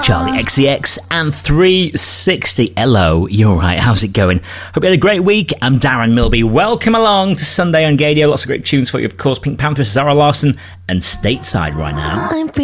Charlie XCX and 360. Hello, you're right, how's it going? Hope you had a great week. I'm Darren Milby. Welcome along to Sunday on Gadio. Lots of great tunes for you, of course. Pink Panther, Zara Larsson, and Stateside right now. I'm free.